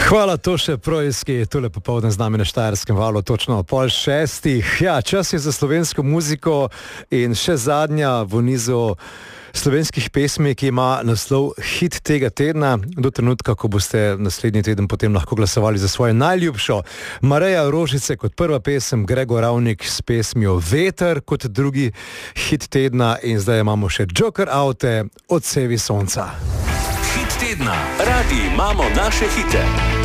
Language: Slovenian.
Hvala, Toše Projski, tule popoldne z nami na Štajerskem valu, točno 5:30. Ja, čas je za slovensko muziko in še zadnja v nizu slovenskih pesmi, ki ima naslov Hit tega tedna, do trenutka, ko boste naslednji teden potem lahko glasovali za svojo najljubšo. Mareja Rožice kot prva pesem, Gregor Ravnik s pesmijo Veter kot drugi hit tedna in zdaj imamo še Joker Aute, Odsevi sonca. Hit tedna, radi imamo naše hite.